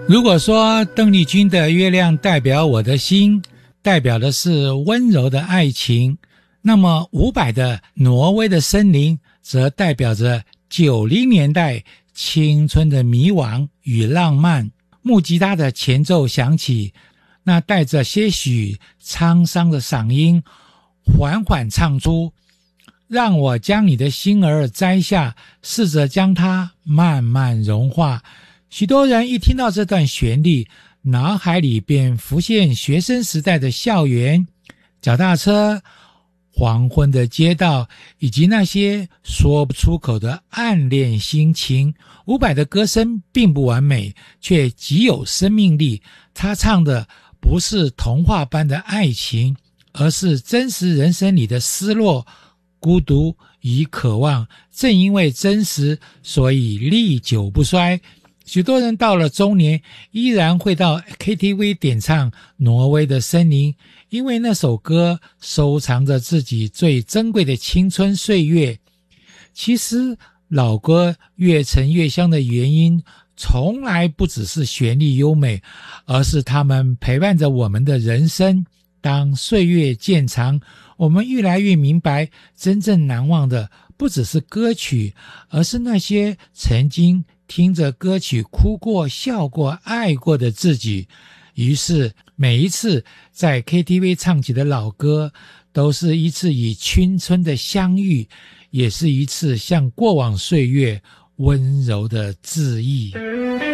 如果说邓丽君的月亮代表我的心，代表的是温柔的爱情，那么伍佰的挪威的森林则代表着90年代青春的迷惘与浪漫。木吉他的前奏响起，那带着些许沧桑的嗓音缓缓唱出，让我将你的心儿摘下，试着将它慢慢融化。许多人一听到这段旋律，脑海里便浮现学生时代的校园、脚踏车、黄昏的街道，以及那些说不出口的暗恋心情。伍佰的歌声并不完美，却极有生命力。他唱的不是童话般的爱情，而是真实人生里的失落、孤独与渴望。正因为真实，所以历久不衰。许多人到了中年依然会到 KTV 点唱《挪威的森林》，因为那首歌收藏着自己最珍贵的青春岁月。其实老歌越陈越香的原因，从来不只是旋律优美，而是它们陪伴着我们的人生。当岁月渐长，我们越来越明白，真正难忘的不只是歌曲，而是那些曾经听着歌曲哭过、笑过、爱过的自己。于是每一次在 KTV 唱起的老歌，都是一次与青春的相遇，也是一次向过往岁月温柔的致意。